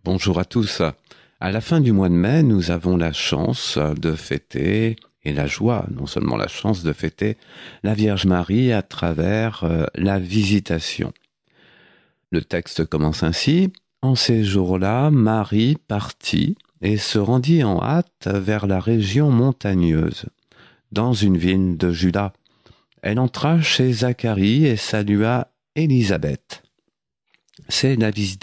Bonjour à tous. À la fin du mois de mai, nous avons la chance de fêter, et la joie, non seulement la chance de fêter, la Vierge Marie à travers la Visitation. Le texte commence ainsi. En ces jours-là, Marie partit et se rendit en hâte vers la région montagneuse, dans une ville de Juda. Elle entra chez Zacharie et salua Élisabeth. C'est la